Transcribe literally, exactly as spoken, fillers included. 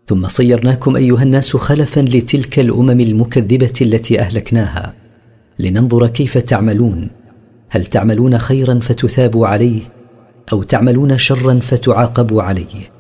ثم صيرناكم أيها الناس خلفا لتلك الأمم المكذبة التي أهلكناها لننظر كيف تعملون، هل تعملون خيرا فتثابوا عليه أو تعملون شرا فتعاقبوا عليه.